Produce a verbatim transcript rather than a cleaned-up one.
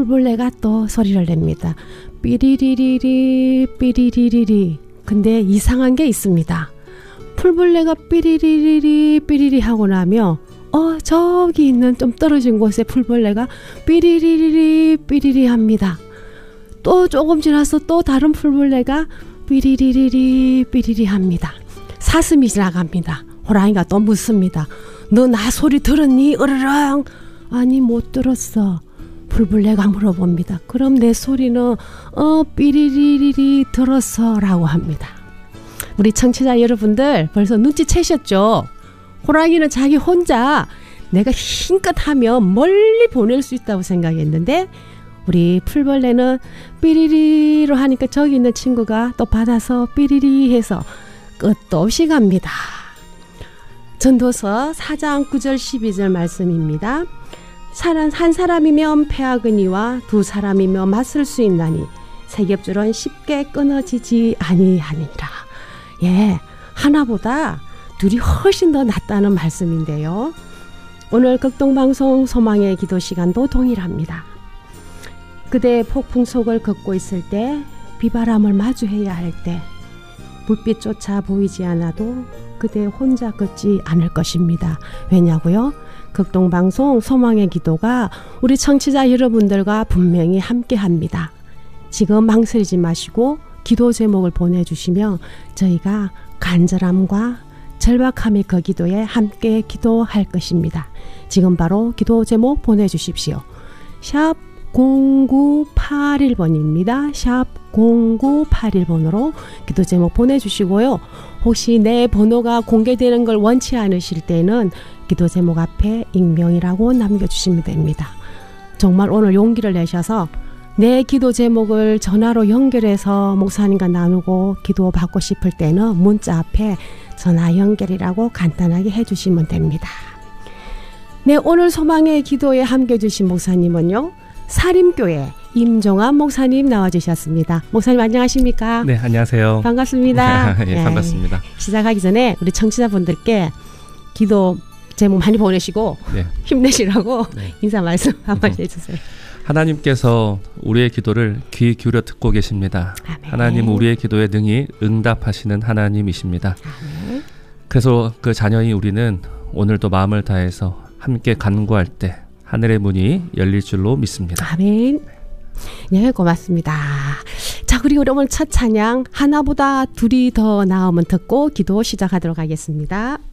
풀벌레가 또 소리를 냅니다. 삐리리리리 삐리리리리. 근데 이상한 게 있습니다. 풀벌레가 삐리리리리 삐리리 하고 나면 어 저기 있는 좀 떨어진 곳에 풀벌레가 삐리리리리 삐리리 합니다. 또 조금 지나서 또 다른 풀벌레가 삐리리리리 삐리리 합니다. 사슴이 지나갑니다. 호랑이가 또 묻습니다. 너 나 소리 들었니? 으르렁. 아니 못 들었어. 풀벌레가 물어봅니다. 그럼 내 소리는 어 삐리리리리 들었어 라고 합니다. 우리 청취자 여러분들 벌써 눈치채셨죠? 호랑이는 자기 혼자 내가 힘껏 하면 멀리 보낼 수 있다고 생각했는데 우리 풀벌레는 삐리리로 하니까 저기 있는 친구가 또 받아서 삐리리 해서 끝도 없이 갑니다. 전도서 사 장 구 절 십이 절 말씀입니다. 한 사람이면 패하거니와 두 사람이면 맞설 수 있나니 세 겹줄은 쉽게 끊어지지 아니하니라. 예, 하나보다 둘이 훨씬 더 낫다는 말씀인데요. 오늘 극동방송 소망의 기도 시간도 동일합니다. 그대 폭풍 속을 걷고 있을 때, 비바람을 마주해야 할 때, 불빛조차 보이지 않아도 그대 혼자 걷지 않을 것입니다. 왜냐고요? 극동방송 소망의 기도가 우리 청취자 여러분들과 분명히 함께합니다. 지금 망설이지 마시고 기도 제목을 보내주시면 저희가 간절함과 절박함의 그 기도에 함께 기도할 것입니다. 지금 바로 기도 제목 보내주십시오. 샵 공구팔일 번입니다. 샵 공구팔일 번으로 기도 제목 보내주시고요. 혹시 내 번호가 공개되는 걸 원치 않으실 때는 기도 제목 앞에 익명이라고 남겨주시면 됩니다. 정말 오늘 용기를 내셔서 내 기도 제목을 전화로 연결해서 목사님과 나누고 기도 받고 싶을 때는 문자 앞에 전화 연결이라고 간단하게 해주시면 됩니다. 네, 오늘 소망의 기도에 함께해 주신 목사님은요, 사림교회 임종환 목사님 나와주셨습니다. 목사님 안녕하십니까? 네, 안녕하세요. 반갑습니다. 예, 네, 반갑습니다. 시작하기 전에 우리 청취자분들께 기도 제목 많이 보내시고 네. 힘내시라고 네. 인사 말씀 한번 해주세요. 하나님께서 우리의 기도를 귀 기울여 듣고 계십니다. 아멘. 하나님은 우리의 기도에 능히 응답하시는 하나님이십니다. 아멘. 그래서 그 자녀인 우리는 오늘도 마음을 다해서 함께 간구할 때 하늘의 문이 열릴 줄로 믿습니다. 아멘. 네, 고맙습니다. 자, 그리고 오늘 첫 찬양 하나보다 둘이 더 나으면 듣고 기도 시작하도록 하겠습니다.